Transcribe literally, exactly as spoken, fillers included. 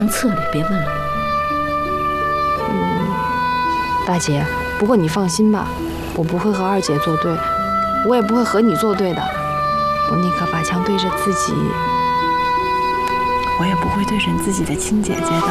策略别问了。 嗯，大姐，不过你放心吧，我不会和二姐作对，我也不会和你作对的。我宁可把枪对着自己，我也不会对着你自己的亲姐姐的。